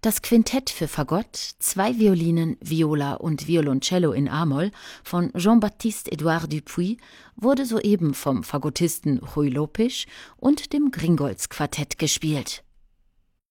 Das Quintett für Fagott, 2 Violinen, Viola und Violoncello in a-Moll von Jean-Baptiste-Édouard Dupuy wurde soeben vom Fagottisten Ruy Lopez und dem Gringolds Quartett gespielt.